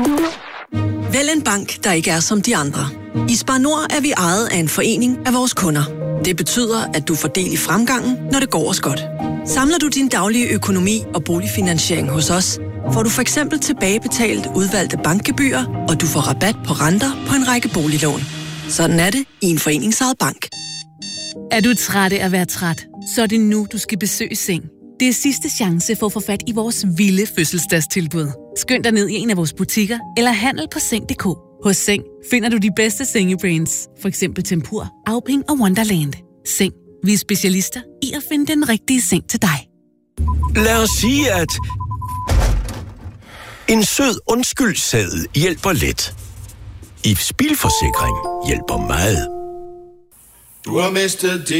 Vælg en bank, der ikke er som de andre. I Spar Nord er vi ejet af en forening af vores kunder. Det betyder, at du får del i fremgangen, når det går os godt. Samler du din daglige økonomi og boligfinansiering hos os, får du for eksempel tilbagebetalt udvalgte bankgebyrer, og du får rabat på renter på en række boliglån. Sådan er det i en foreningsejet bank. Er du træt af at være træt, så er det nu, du skal besøge Seng. Det er sidste chance for at få fat i vores vilde fødselsdagstilbud. Skynd dig ned i en af vores butikker eller handel på Seng.dk. Hos Seng finder du de bedste sengebrands, for eksempel Tempur, Auping og Wonderland. Seng. Vi er specialister i at finde den rigtige seng til dig. Lad os sige, at en sød undskyldseddel hjælper lidt. Ifs bilforsikring hjælper meget. Du har mistet